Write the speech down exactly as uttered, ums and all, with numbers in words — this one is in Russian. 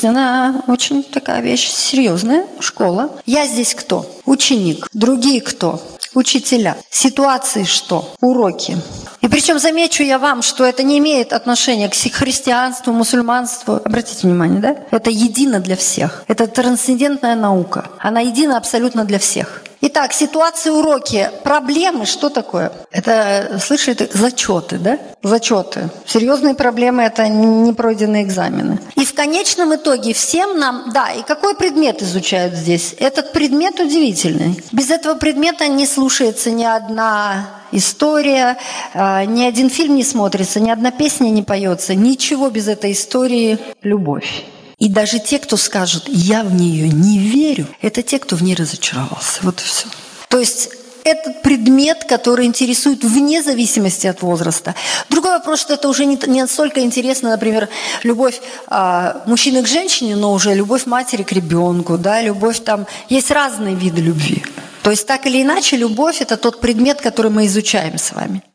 жизненная очень такая вещь серьезная, школа. Я здесь кто? Ученик. Другие кто? Учителя. Ситуации что? Уроки. И причем замечу я вам, что это не имеет отношения к христианству, мусульманству. Обратите внимание, да? Это едино для всех. Это трансцендентная наука. Она едина абсолютно для всех. Итак, ситуации, уроки, проблемы, что такое? Это, слышите, зачеты, да? Зачеты. Серьезные проблемы – это непройденные экзамены. И в конечном итоге всем нам, да, и какой предмет изучают здесь? Этот предмет удивительный. Без этого предмета не слушается ни одна история, ни один фильм не смотрится, ни одна песня не поется, ничего без этой истории – любовь. И даже те, кто скажет «я в нее не верю», это те, кто в ней разочаровался. Вот и все. То есть этот предмет, который интересует вне зависимости от возраста. Другой вопрос, что это уже не, не настолько интересно, например, любовь а, мужчины к женщине, но уже любовь матери к ребенку, да, любовь там. Есть разные виды любви. То есть так или иначе любовь – это тот предмет, который мы изучаем с вами.